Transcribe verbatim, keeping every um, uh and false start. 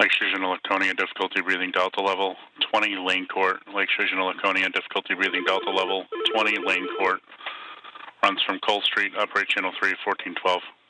Lake Sturgeon to Laconia, difficulty breathing Delta level twenty, Lane Court. Lake Sturgeon to Laconia, difficulty breathing Delta level twenty, Lane Court. Runs from Cole Street, upright channel three, fourteen twelve.